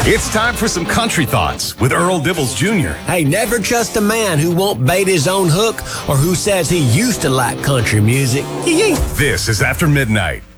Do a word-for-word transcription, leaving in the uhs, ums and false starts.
It's time for some country thoughts with Earl Dibbles Junior Hey, never trust a man who won't bait his own hook or who says he used to like country music. This is After Midnight.